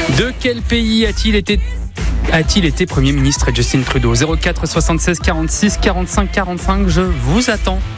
De quel pays a-t-il été Premier ministre Justin Trudeau? 04 76 46 45 45, je vous attends.